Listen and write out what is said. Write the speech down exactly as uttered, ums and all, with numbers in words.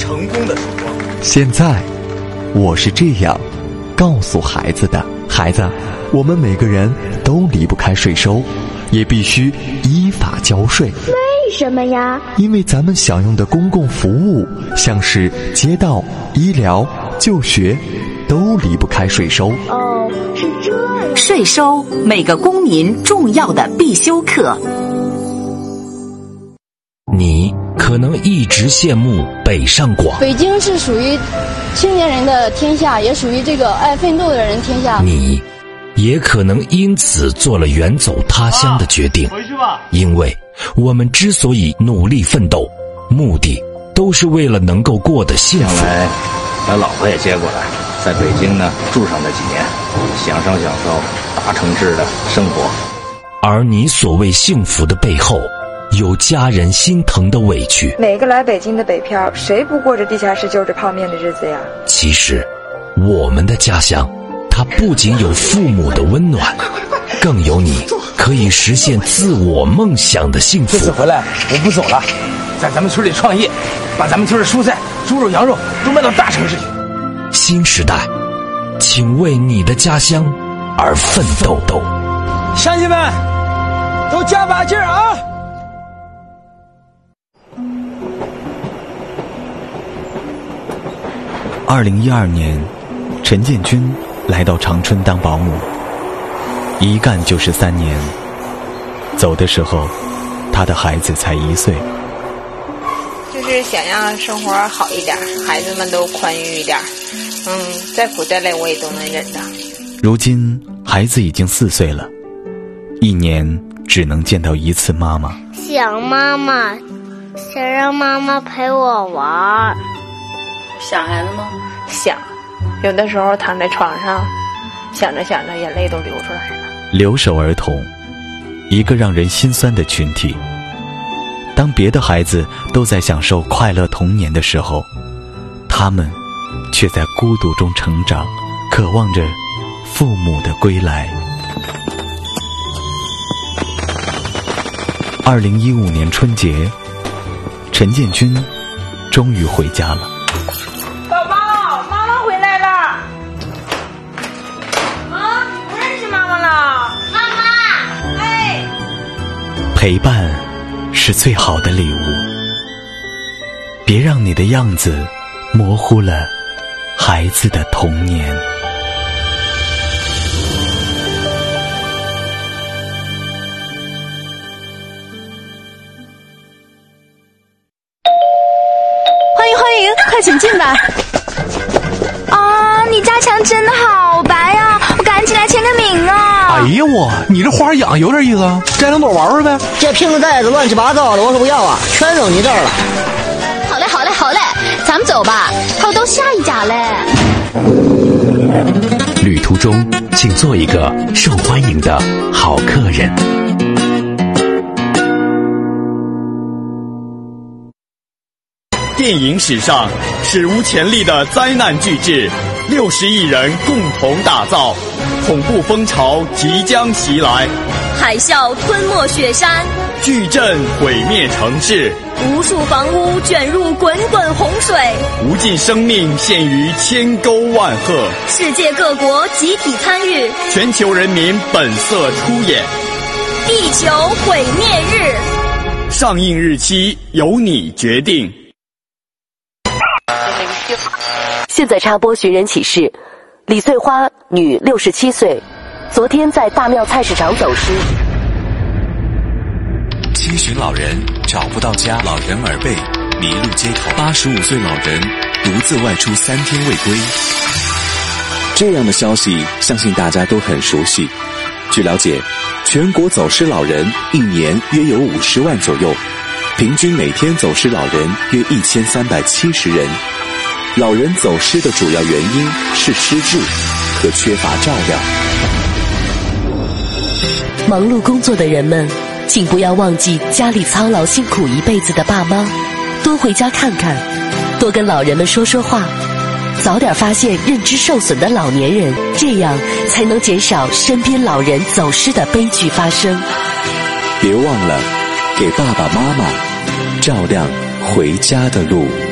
成功的曙光。 现在，我是这样告诉孩子的：孩子，我们每个人都离不开税收，也必须依法交税。 为什么呀？ 因为咱们享用的公共服务，像是街道、医疗、就学，都离不开税收。 哦，是这样。 税收，每个公民重要的必修课。 你可能一直羡慕北上广， 北京是属于青年人的天下，也属于这个爱奋斗的人天下。 你也可能因此做了远走他乡的决定。 回去吧。 因为我们之所以努力奋斗，目的都是为了能够过得幸福。 将来把老婆也接过来，在北京呢住上那几年，享受享受大城市的生活。 而你所谓幸福的背后，有家人心疼的委屈。 哪个来北京的北漂，谁不过着地下室就着泡面的日子呀？ 其实我们的家乡，它不仅有父母的温暖，更有你可以实现自我梦想的幸福。 这次回来我不走了，在咱们村里创业，把咱们村的蔬菜、猪肉、羊肉都卖到大城市去。 新时代，请为你的家乡而奋斗。 乡亲们，都加把劲儿啊！ 二零一二年，陈建军来到长春当保姆，一干就是三年。走的时候，他的孩子才一岁。 就是想让生活好一点，孩子们都宽裕一点，嗯，再苦再累我也都能忍的。 如今孩子已经四岁了，一年只能见到一次妈妈。 想妈妈，想让妈妈陪我玩。 想孩子吗？想，有的时候躺在床上，想着想着眼泪都流出来了。 留守儿童，一个让人心酸的群体。当别的孩子都在享受快乐童年的时候，他们却在孤独中成长，渴望着父母的归来。二零一五年春节，陈建军终于回家了。 宝宝，妈妈回来了。啊，你不认识妈妈了？ 妈妈， 哎， 陪伴是最好的礼物，别让你的样子模糊了孩子的童年。 欢迎欢迎，快请进来。啊，你家墙真的好白呀，我赶紧来签个名啊。 哎呀我，你这花养有点意思啊，摘两朵玩玩呗。 这瓶子袋子乱七八糟的，我说不要啊，全扔你这儿了。 好嘞好嘞好嘞，咱们走吧，还有到下一家嘞。 旅途中，请做一个受欢迎的好客人。 电影史上史无前例的灾难巨制，六十亿人共同打造，恐怖风潮即将袭来， 海啸吞没雪山， 巨震毁灭城市， 无数房屋卷入滚滚洪水， 无尽生命陷于千沟万壑， 世界各国集体参与， 全球人民本色出演。 地球毁灭日， 上映日期由你决定。 现在插播寻人启事：李穗花，女，六十七岁，昨天在大庙菜市场走失。 七旬老人找不到家，老人耳背，迷路街头。八十五岁老人独自外出三天未归。 这样的消息，相信大家都很熟悉。据了解，全国走失老人一年约有五十万左右，平均每天走失老人约一千三百七十人。老人走失的主要原因是失智和缺乏照料。 忙碌工作的人们，请不要忘记家里操劳辛苦一辈子的爸妈，多回家看看，多跟老人们说说话，早点发现认知受损的老年人，这样才能减少身边老人走失的悲剧发生。 别忘了给爸爸妈妈照亮回家的路。